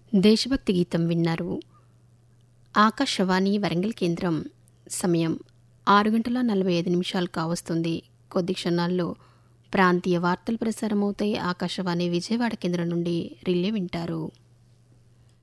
దేశభక్తి గీతం విన్నారు. ఆకాశవాణి వరంగల్ కేంద్రం. సమయం 6:45 కావస్తుంది. కొద్ది క్షణాల్లో ప్రాంతీయ వార్తలు ప్రసారమవుతాయి. ఆకాశవాణి విజయవాడ కేంద్రం నుండి రిలే వింటారు.